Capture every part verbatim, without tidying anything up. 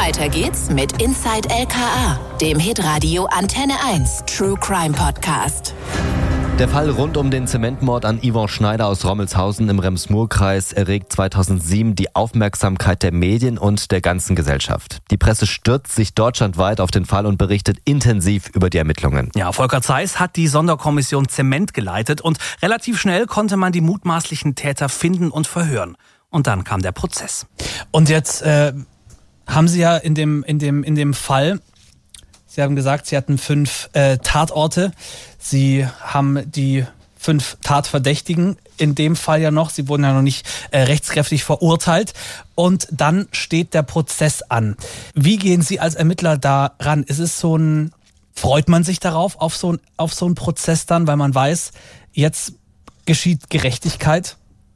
Weiter geht's mit Inside L K A, dem Hitradio Antenne eins True Crime Podcast. Der Fall rund um den Zementmord an Yvonne Schneider aus Rommelshausen im Rems-Murr-Kreis erregt zweitausendsieben die Aufmerksamkeit der Medien und der ganzen Gesellschaft. Die Presse stürzt sich deutschlandweit auf den Fall und berichtet intensiv über die Ermittlungen. Ja, Volker Zeiss hat die Sonderkommission Zement geleitet und relativ schnell konnte man die mutmaßlichen Täter finden und verhören. Und dann kam der Prozess. Und jetzt äh, haben Sie ja in dem, in dem, in dem Fall, Sie haben gesagt, Sie hatten fünf äh, Tatorte. Sie haben die fünf Tatverdächtigen in dem Fall ja noch. Sie wurden ja noch nicht äh, rechtskräftig verurteilt. Und dann steht der Prozess an. Wie gehen Sie als Ermittler da ran? Ist es so ein, freut man sich darauf, auf so ein, auf so einen Prozess dann, weil man weiß, jetzt geschieht Gerechtigkeit?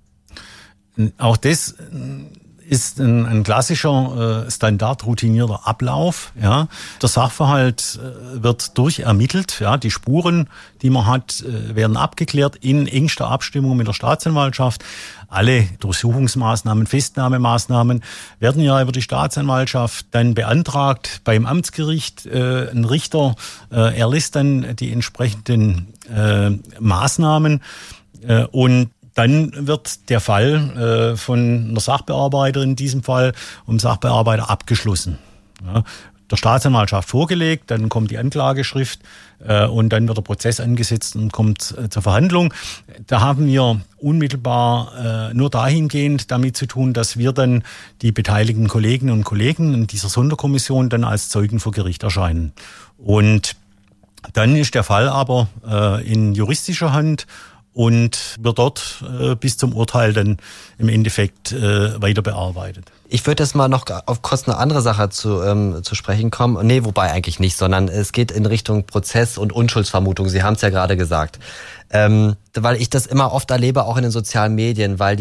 Auch das ist ein, ein klassischer, äh, standardroutinierter Ablauf. Ja. Der Sachverhalt äh, wird durchermittelt. Ja. Die Spuren, die man hat, äh, werden abgeklärt in engster Abstimmung mit der Staatsanwaltschaft. Alle Durchsuchungsmaßnahmen, Festnahmemaßnahmen werden ja über die Staatsanwaltschaft dann beantragt beim Amtsgericht. Äh, ein Richter äh, erlässt dann die entsprechenden äh, Maßnahmen äh, und dann wird der Fall äh, von einer Sachbearbeiterin, in diesem Fall um Sachbearbeiter, abgeschlossen. Ja, der Staatsanwaltschaft vorgelegt, dann kommt die Anklageschrift äh, und dann wird der Prozess angesetzt und kommt äh, zur Verhandlung. Da haben wir unmittelbar äh, nur dahingehend damit zu tun, dass wir dann die beteiligten Kolleginnen und Kollegen in dieser Sonderkommission dann als Zeugen vor Gericht erscheinen. Und dann ist der Fall aber äh, in juristischer Hand und wird dort äh, bis zum Urteil dann im Endeffekt äh, weiter bearbeitet. Ich würde jetzt mal noch auf Kosten einer anderen Sache zu, ähm, zu sprechen kommen. Nee, wobei eigentlich nicht, sondern es geht in Richtung Prozess und Unschuldsvermutung. Sie haben es ja gerade gesagt. Ähm, weil ich das immer oft erlebe, auch in den sozialen Medien, weil